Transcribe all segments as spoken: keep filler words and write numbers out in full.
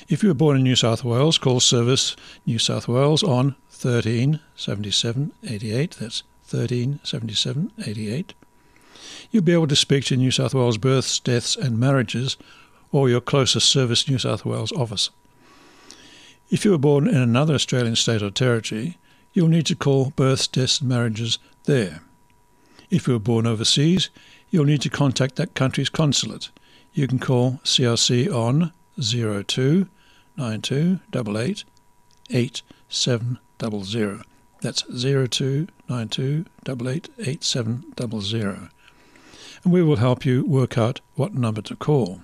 If you were born in New South Wales, call Service New South Wales on thirteen seventy-seven eighty-eight. That's thirteen seventy-seven eighty-eight. You'll be able to speak to New South Wales Births, Deaths and Marriages or your closest Service New South Wales office. If you were born in another Australian state or territory, you'll need to call Births, Deaths and Marriages there. If you were born overseas, you'll need to contact that country's consulate. You can call C R C on zero two nine two eight eight eight seven zero zero. That's zero two nine two eight eight eight seven zero zero. And we will help you work out what number to call.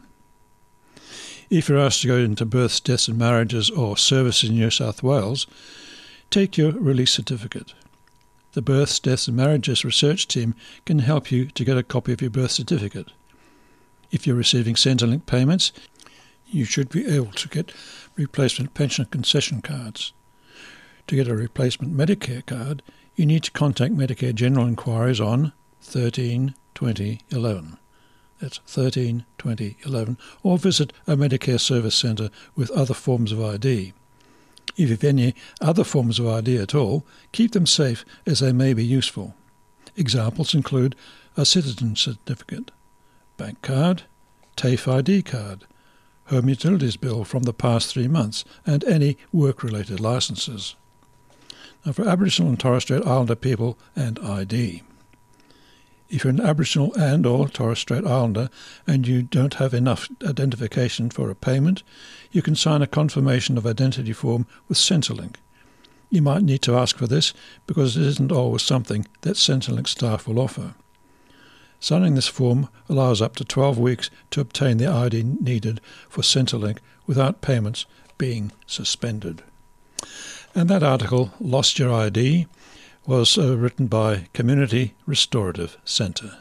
If you're asked to go into Births, Deaths and Marriages or Service in New South Wales, take your release certificate. The Births, Deaths and Marriages research team can help you to get a copy of your birth certificate. If you're receiving Centrelink payments, you should be able to get replacement pension concession cards. To get a replacement Medicare card, you need to contact Medicare General Inquiries on thirteen twenty eleven. That's thirteen twenty eleven, or visit a Medicare Service Centre with other forms of I D. If you have any other forms of I D at all, keep them safe as they may be useful. Examples include a citizen certificate, bank card, TAFE I D card, home utilities bill from the past three months, and any work-related licences. Now for Aboriginal and Torres Strait Islander people and I D. If you're an Aboriginal and or Torres Strait Islander and you don't have enough identification for a payment, you can sign a confirmation of identity form with Centrelink. You might need to ask for this because it isn't always something that Centrelink staff will offer. Signing this form allows up to twelve weeks to obtain the I D needed for Centrelink without payments being suspended. And that article, Lost Your I D, was uh, written by Community Restorative Centre.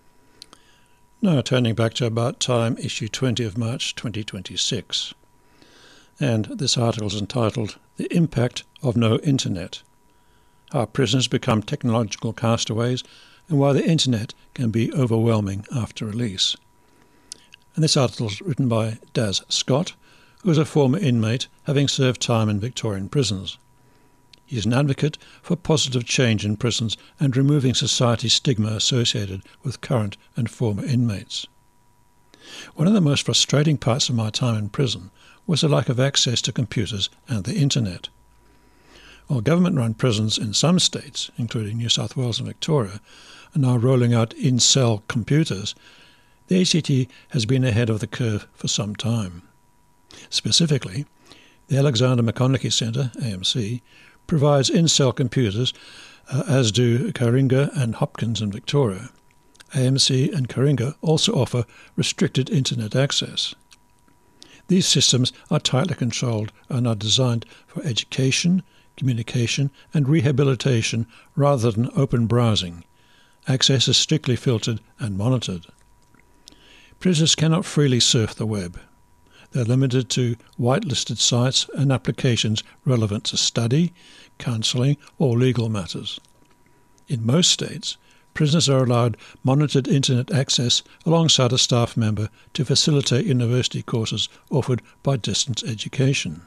Now turning back to About Time, issue twenty of March twenty twenty-six. And this article is entitled The Impact of No Internet. How prisoners become technological castaways and why the internet can be overwhelming after release. And this article is written by Daz Scott, who is a former inmate having served time in Victorian prisons. He is an advocate for positive change in prisons and removing society's stigma associated with current and former inmates. One of the most frustrating parts of my time in prison was the lack of access to computers and the internet. While government-run prisons in some states, including New South Wales and Victoria, are now rolling out in-cell computers, the A C T has been ahead of the curve for some time. Specifically, the Alexander McConaughey Centre, A M C, provides in-cell computers, uh, as do Karinga and Hopkins in Victoria. A M C and Karinga also offer restricted internet access. These systems are tightly controlled and are designed for education, communication and rehabilitation rather than open browsing. Access is strictly filtered and monitored. Prisoners cannot freely surf the web. They're limited to whitelisted sites and applications relevant to study, counselling or legal matters. In most states, prisoners are allowed monitored internet access alongside a staff member to facilitate university courses offered by distance education.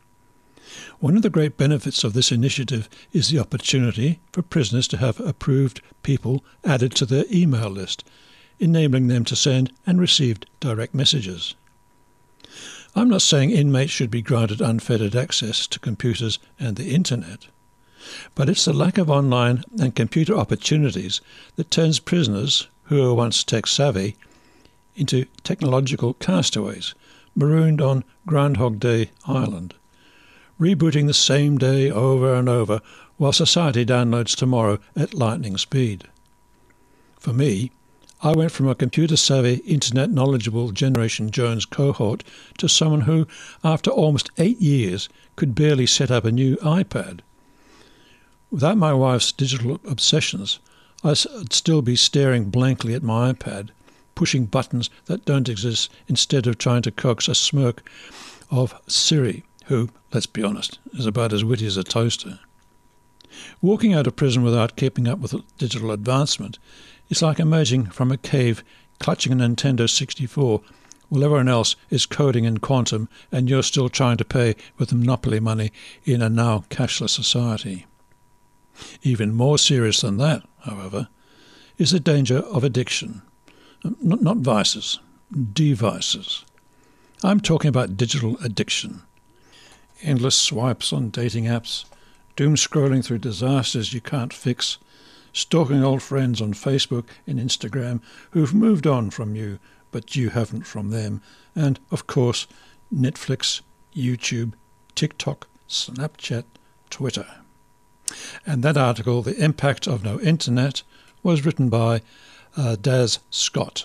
One of the great benefits of this initiative is the opportunity for prisoners to have approved people added to their email list, enabling them to send and receive direct messages. I'm not saying inmates should be granted unfettered access to computers and the internet, but it's the lack of online and computer opportunities that turns prisoners, who were once tech-savvy, into technological castaways, marooned on Groundhog Day Island, rebooting the same day over and over while society downloads tomorrow at lightning speed. For me, I went from a computer-savvy, internet-knowledgeable Generation Jones cohort to someone who, after almost eight years, could barely set up a new iPad. Without my wife's digital obsessions, I'd still be staring blankly at my iPad, pushing buttons that don't exist instead of trying to coax a smirk of Siri, who, let's be honest, is about as witty as a toaster. Walking out of prison without keeping up with digital advancement is like emerging from a cave clutching a Nintendo sixty-four while everyone else is coding in quantum and you're still trying to pay with monopoly money in a now cashless society. Even more serious than that, however, is the danger of addiction. Not, not vices, devices. I'm talking about digital addiction. Endless swipes on dating apps, doom scrolling through disasters you can't fix, stalking old friends on Facebook and Instagram who've moved on from you, but you haven't from them, and, of course, Netflix, YouTube, TikTok, Snapchat, Twitter. And that article, The Impact of No Internet, was written by uh, Daz Scott.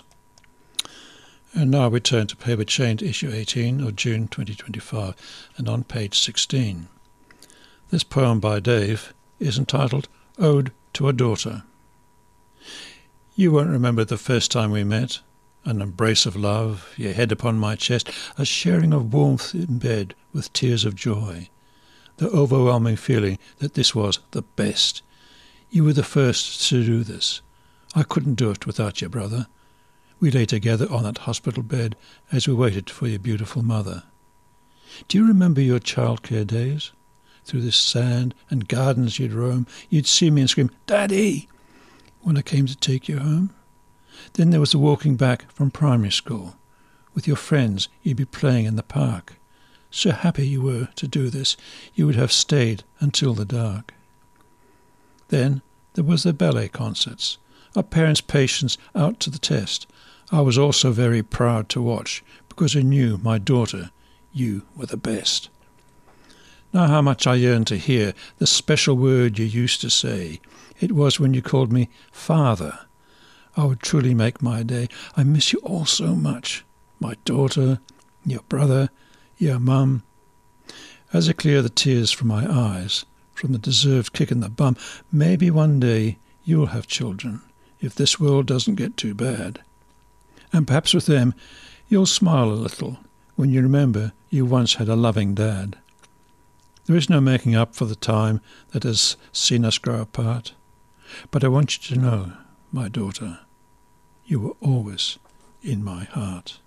And now we turn to Paper Chained issue eighteen of June twenty twenty-five, and on page sixteen. This poem by Dave is entitled Ode to a Daughter. You won't remember the first time we met, an embrace of love, your head upon my chest, a sharing of warmth in bed with tears of joy, the overwhelming feeling that this was the best. You were the first to do this. I couldn't do it without your brother. We lay together on that hospital bed as we waited for your beautiful mother. Do you remember your childcare days? Through the sand and gardens you'd roam, you'd see me and scream, "Daddy!" when I came to take you home. Then there was the walking back from primary school. With your friends, you'd be playing in the park. So happy you were to do this, you would have stayed until the dark. Then there was the ballet concerts, our parents' patience out to the test. I was also very proud to watch, because I knew, my daughter, you were the best. Now how much I yearn to hear the special word you used to say. It was when you called me Father. I would truly make my day. I miss you all so much. My daughter, your brother, your mum. As I clear the tears from my eyes, from the deserved kick in the bum, maybe one day you'll have children, if this world doesn't get too bad. And perhaps with them you'll smile a little when you remember you once had a loving dad. There is no making up for the time that has seen us grow apart. But I want you to know, my daughter, you were always in my heart.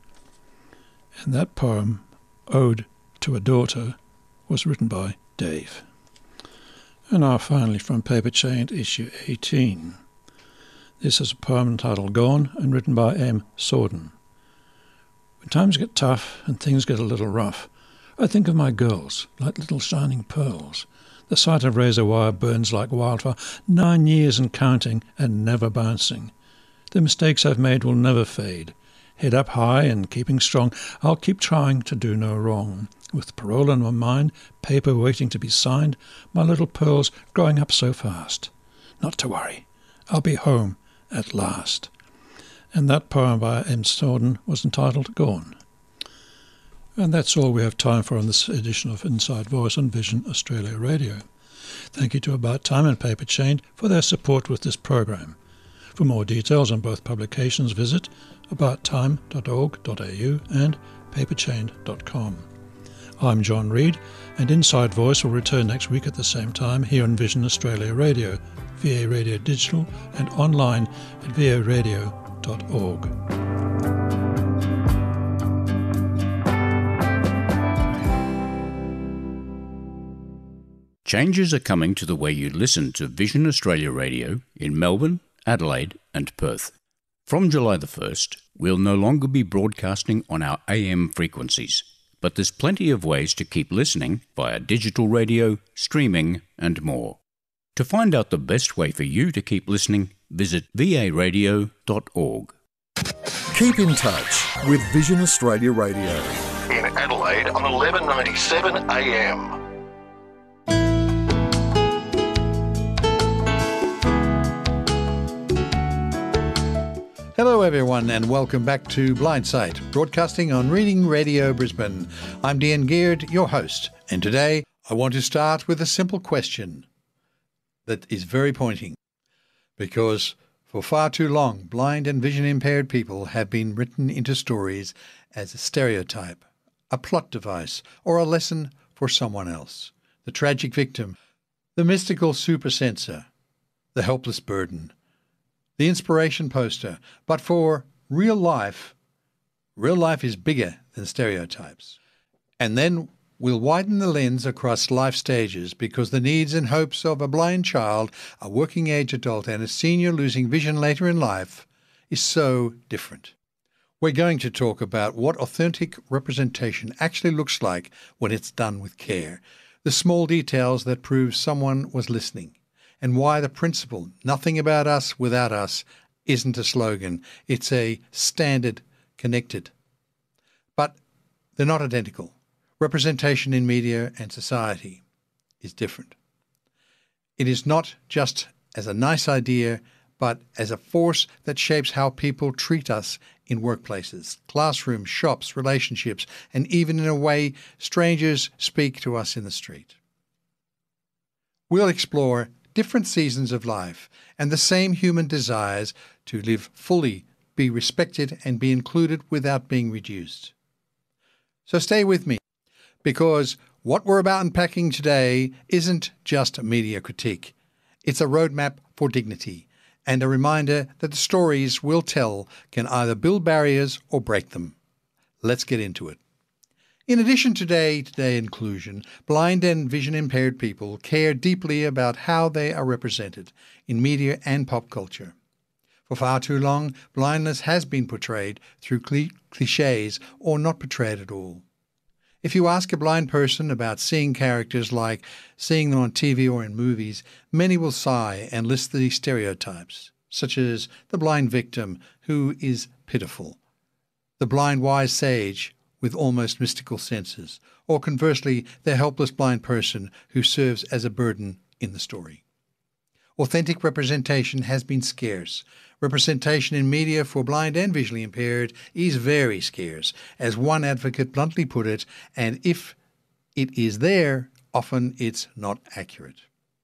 And that poem, Ode to a Daughter, was written by Dave. And now finally from Paper Chained issue eighteen. This is a poem entitled Gone and written by M. Sorden. When times get tough and things get a little rough, I think of my girls like little shining pearls. The sight of razor wire burns like wildfire, nine years and counting and never bouncing. The mistakes I've made will never fade. Head up high and keeping strong, I'll keep trying to do no wrong. With parole on my mind, paper waiting to be signed, my little pearls growing up so fast. Not to worry, I'll be home at last. And that poem by M. Sorden was entitled Gone. And that's all we have time for on this edition of Inside Voice on Vision Australia Radio. Thank you to About Time and Paper Chained for their support with this program. For more details on both publications, visit about time dot org dot a u and paper chained dot com. I'm John Reid, and Inside Voice will return next week at the same time here on Vision Australia Radio, V A Radio Digital, and online at v a radio dot org. Changes are coming to the way you listen to Vision Australia Radio in Melbourne, Adelaide and Perth. From July the first, we'll no longer be broadcasting on our A M frequencies, but there's plenty of ways to keep listening via digital radio, streaming and more. To find out the best way for you to keep listening, visit v a radio dot org. Keep in touch with Vision Australia Radio. In Adelaide on eleven ninety-seven A M. Hello everyone and welcome back to Blindsight, broadcasting on Reading Radio Brisbane. I'm Dean Geard, your host, and today I want to start with a simple question that is very pointing, because for far too long blind and vision impaired people have been written into stories as a stereotype, a plot device, or a lesson for someone else. The tragic victim, the mystical supersensor, the helpless burden, the inspiration poster, but for real life, Real life is bigger than stereotypes. And then we'll widen the lens across life stages because the needs and hopes of a blind child, a working age adult and a senior losing vision later in life is so different. We're going to talk about what authentic representation actually looks like when it's done with care, the small details that prove someone was listening, and why the principle, nothing about us without us, isn't a slogan. It's a standard connected. But they're not identical. Representation in media and society is different. It is not just as a nice idea, but as a force that shapes how people treat us in workplaces, classrooms, shops, relationships, and even in a way strangers speak to us in the street. We'll explore different seasons of life and the same human desires to live fully, be respected, and be included without being reduced. So stay with me, because what we're about unpacking today isn't just a media critique. It's a roadmap for dignity and a reminder that the stories we'll tell can either build barriers or break them. Let's get into it. In addition to day-to-day inclusion, blind and vision-impaired people care deeply about how they are represented in media and pop culture. For far too long, blindness has been portrayed through cli- clichés or not portrayed at all. If you ask a blind person about seeing characters like seeing them on T V or in movies, many will sigh and list the stereotypes, such as the blind victim who is pitiful, the blind wise sage with almost mystical senses, or conversely, the helpless blind person who serves as a burden in the story. Authentic representation has been scarce. Representation in media for blind and visually impaired is very scarce, as one advocate bluntly put it, and if it is there, often it's not accurate.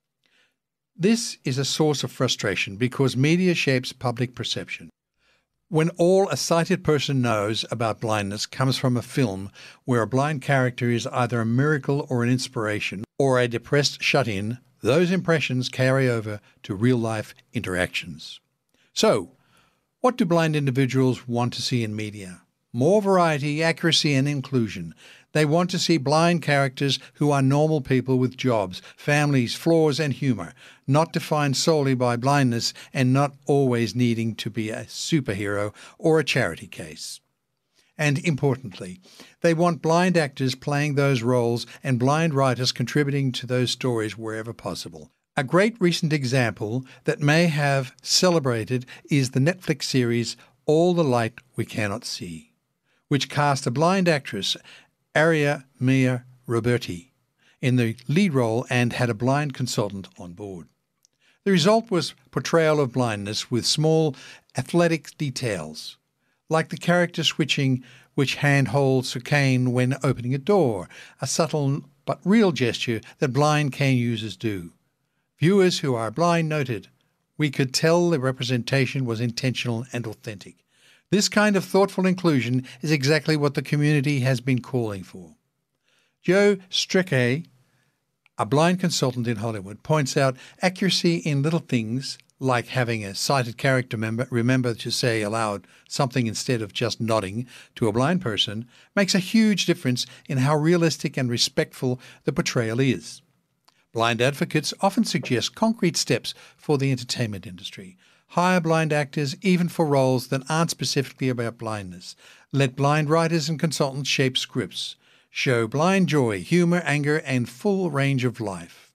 This is a source of frustration because media shapes public perception. When all a sighted person knows about blindness comes from a film where a blind character is either a miracle or an inspiration, or a depressed shut-in, those impressions carry over to real-life interactions. So, what do blind individuals want to see in media? More variety, accuracy, and inclusion. They want to see blind characters who are normal people with jobs, families, flaws, and humour, not defined solely by blindness and not always needing to be a superhero or a charity case. And importantly, they want blind actors playing those roles and blind writers contributing to those stories wherever possible. A great recent example that may have celebrated is the Netflix series All the Light We Cannot See, which cast a blind actress, Aria Mia Roberti, in the lead role and had a blind consultant on board. The result was portrayal of blindness with small athletic details, like the character switching which hand holds a cane when opening a door, a subtle but real gesture that blind cane users do. Viewers who are blind noted, we could tell the representation was intentional and authentic. This kind of thoughtful inclusion is exactly what the community has been calling for. Joe Strechay, a blind consultant in Hollywood, points out accuracy in little things like having a sighted character member remember to say aloud something instead of just nodding to a blind person makes a huge difference in how realistic and respectful the portrayal is. Blind advocates often suggest concrete steps for the entertainment industry. Hire blind actors even for roles that aren't specifically about blindness. Let blind writers and consultants shape scripts. Show blind joy, humour, anger, and full range of life.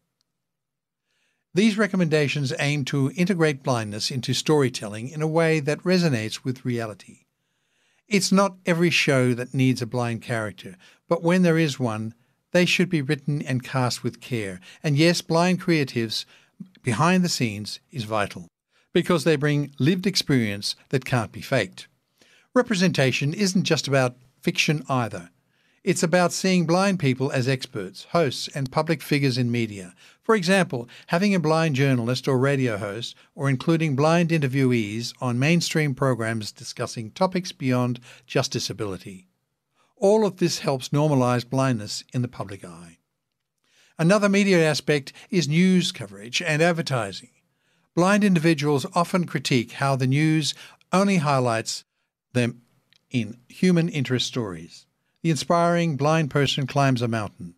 These recommendations aim to integrate blindness into storytelling in a way that resonates with reality. It's not every show that needs a blind character, but when there is one, they should be written and cast with care. And yes, blind creatives behind the scenes is vital, because they bring lived experience that can't be faked. Representation isn't just about fiction either. It's about seeing blind people as experts, hosts, and public figures in media. For example, having a blind journalist or radio host, or including blind interviewees on mainstream programs discussing topics beyond just disability. All of this helps normalise blindness in the public eye. Another media aspect is news coverage and advertising. Blind individuals often critique how the news only highlights them in human interest stories. The inspiring blind person climbs a mountain,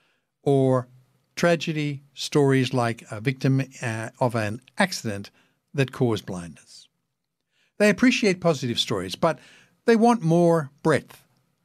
or tragedy stories like a victim uh, of an accident that caused blindness. They appreciate positive stories, but they want more breadth.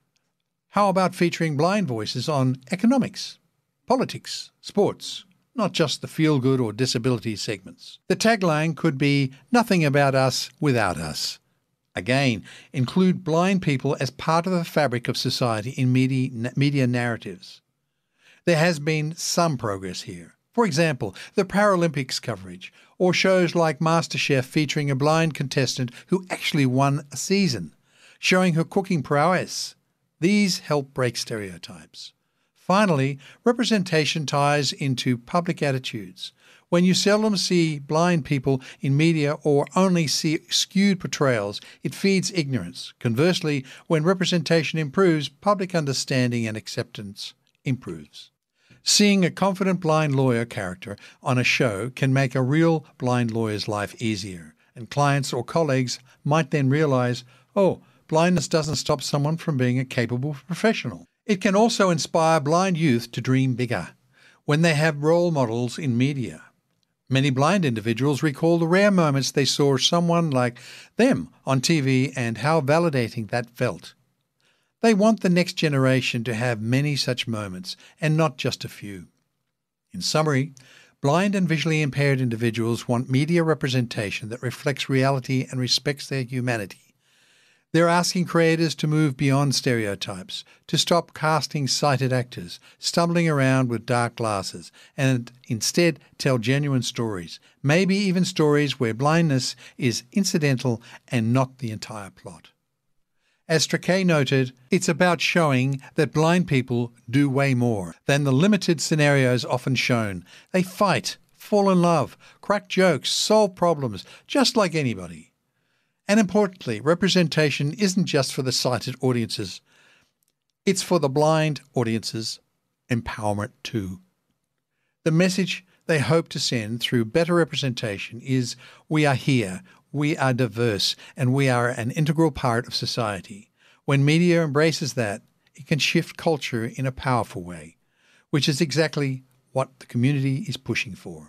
How about featuring blind voices on economics, politics, sports, not just the feel-good or disability segments? The tagline could be, "Nothing about us without us." Again, include blind people as part of the fabric of society in media, media narratives. There has been some progress here. For example, the Paralympics coverage, or shows like MasterChef featuring a blind contestant who actually won a season, showing her cooking prowess. These help break stereotypes. Finally, representation ties into public attitudes. When you seldom see blind people in media or only see skewed portrayals, it feeds ignorance. Conversely, when representation improves, public understanding and acceptance improves. Seeing a confident blind lawyer character on a show can make a real blind lawyer's life easier, and clients or colleagues might then realize, oh, blindness doesn't stop someone from being a capable professional. It can also inspire blind youth to dream bigger when they have role models in media. Many blind individuals recall the rare moments they saw someone like them on T V and how validating that felt. They want the next generation to have many such moments and not just a few. In summary, blind and visually impaired individuals want media representation that reflects reality and respects their humanity. They're asking creators to move beyond stereotypes, to stop casting sighted actors, stumbling around with dark glasses, and instead tell genuine stories, maybe even stories where blindness is incidental and not the entire plot. As Strachey noted, it's about showing that blind people do way more than the limited scenarios often shown. They fight, fall in love, crack jokes, solve problems, just like anybody. And importantly, representation isn't just for the sighted audiences. It's for the blind audiences' empowerment too. The message they hope to send through better representation is, we are here, we are diverse, and we are an integral part of society. When media embraces that, it can shift culture in a powerful way, which is exactly what the community is pushing for.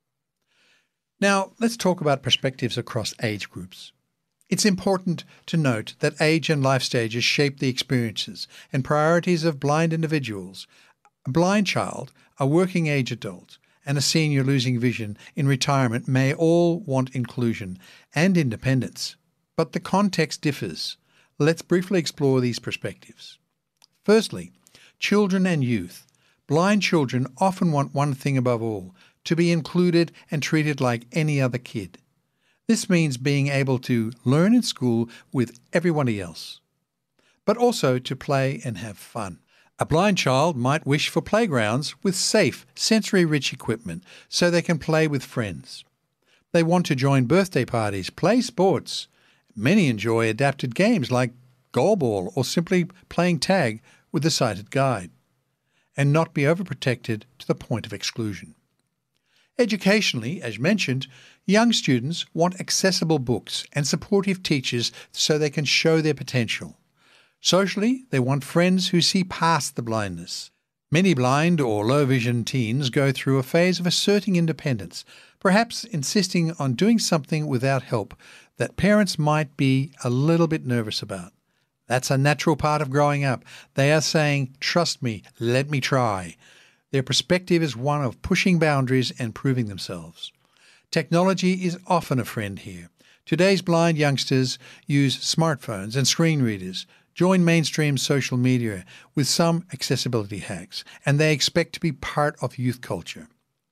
Now, let's talk about perspectives across age groups. It's important to note that age and life stages shape the experiences and priorities of blind individuals. A blind child, a working age adult, and a senior losing vision in retirement may all want inclusion and independence, but the context differs. Let's briefly explore these perspectives. Firstly, children and youth. Blind children often want one thing above all, to be included and treated like any other kid. This means being able to learn in school with everybody else, but also to play and have fun. A blind child might wish for playgrounds with safe, sensory-rich equipment so they can play with friends. They want to join birthday parties, play sports. Many enjoy adapted games like goalball or simply playing tag with the sighted guide, and not be overprotected to the point of exclusion. Educationally, as mentioned, young students want accessible books and supportive teachers so they can show their potential. Socially, they want friends who see past the blindness. Many blind or low-vision teens go through a phase of asserting independence, perhaps insisting on doing something without help that parents might be a little bit nervous about. That's a natural part of growing up. They are saying, "Trust me, let me try." Their perspective is one of pushing boundaries and proving themselves. Technology is often a friend here. Today's blind youngsters use smartphones and screen readers, join mainstream social media with some accessibility hacks, and they expect to be part of youth culture.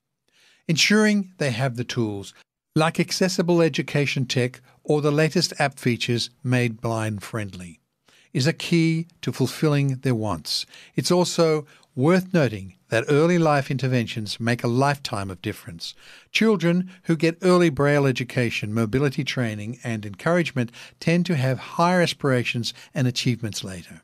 Ensuring they have the tools, like accessible education tech or the latest app features made blind-friendly, is a key to fulfilling their wants. It's also worth noting that early life interventions make a lifetime of difference. Children who get early Braille education, mobility training, and encouragement tend to have higher aspirations and achievements later.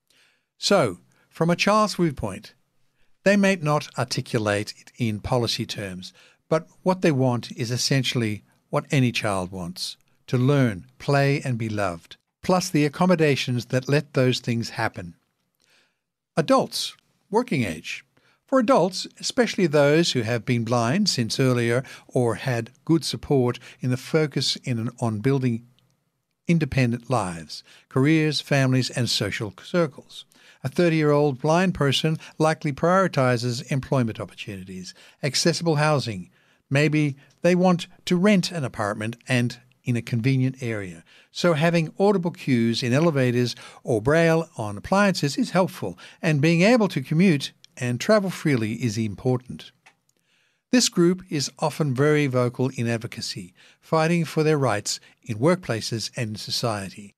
So, from a child's viewpoint, they may not articulate it in policy terms, but what they want is essentially what any child wants: to learn, play, and be loved. plus the accommodations that let those things happen. Adults, working age. For adults, especially those who have been blind since earlier or had good support in the focus in on building independent lives, careers, families and social circles. A thirty-year-old blind person likely prioritizes employment opportunities, accessible housing. Maybe they want to rent an apartment and in a convenient area. So having audible cues in elevators or braille on appliances is helpful, and being able to commute and travel freely is important. This group is often very vocal in advocacy, fighting for their rights in workplaces and in society.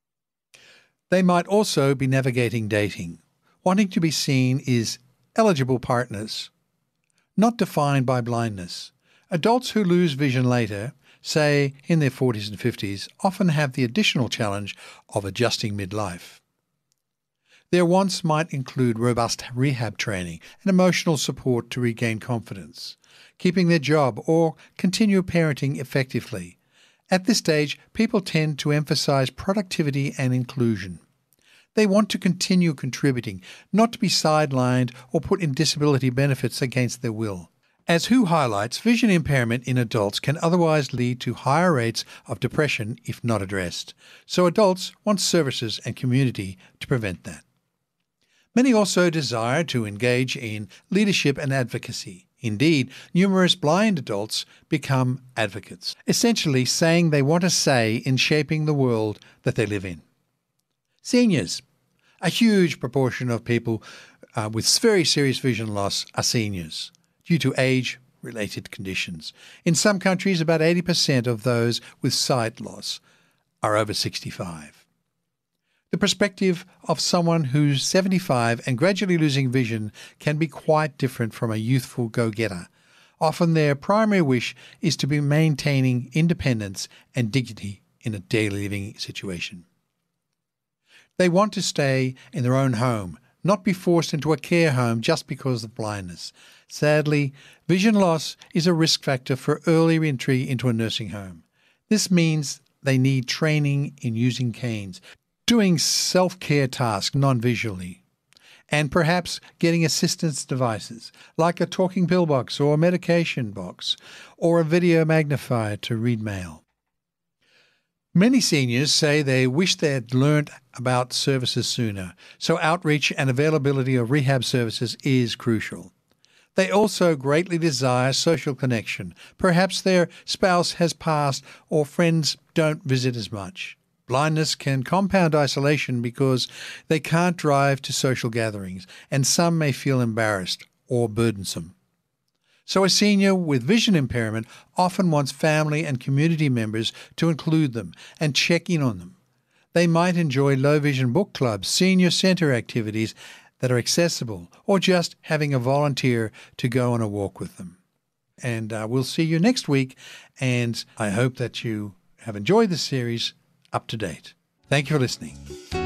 They might also be navigating dating. Wanting to be seen is eligible partners, not defined by blindness. Adults who lose vision later, say in their forties and fifties, often have the additional challenge of adjusting midlife. Their wants might include robust rehab training and emotional support to regain confidence, keeping their job, or continue parenting effectively. At this stage, people tend to emphasize productivity and inclusion. They want to continue contributing, not to be sidelined or put in disability benefits against their will. As W H O highlights, vision impairment in adults can otherwise lead to higher rates of depression if not addressed. So adults want services and community to prevent that. Many also desire to engage in leadership and advocacy. Indeed, numerous blind adults become advocates, essentially saying they want a say in shaping the world that they live in. Seniors. A huge proportion of people uh, with very serious vision loss are seniors due to age-related conditions. In some countries, about eighty percent of those with sight loss are over sixty-five. The perspective of someone who's seventy-five and gradually losing vision can be quite different from a youthful go-getter. Often their primary wish is to be maintaining independence and dignity in a daily living situation. They want to stay in their own home, not be forced into a care home just because of blindness. Sadly, vision loss is a risk factor for early entry into a nursing home. This means they need training in using canes, doing self-care tasks non-visually, and perhaps getting assistance devices like a talking pill box or a medication box or a video magnifier to read mail. Many seniors say they wish they had learnt about services sooner, so outreach and availability of rehab services is crucial. They also greatly desire social connection. Perhaps their spouse has passed or friends don't visit as much. Blindness can compound isolation because they can't drive to social gatherings, and some may feel embarrassed or burdensome. So a senior with vision impairment often wants family and community members to include them and check in on them. They might enjoy low vision book clubs, senior centre activities that are accessible, or just having a volunteer to go on a walk with them. And uh, we'll see you next week, and I hope that you have enjoyed this series up to date. Thank you for listening.